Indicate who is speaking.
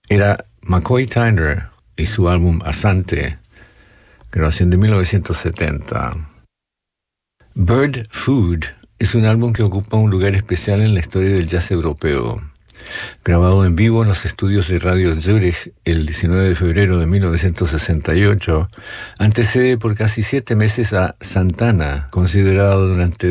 Speaker 1: Era McCoy Tyner y su álbum Asante, grabación de 1970. Bird Food es un álbum que ocupa un lugar especial en la historia del jazz europeo. Grabado en vivo en los estudios de Radio Zurich el 19 de febrero de 1968, antecede por casi 7 meses a Santana, considerado durante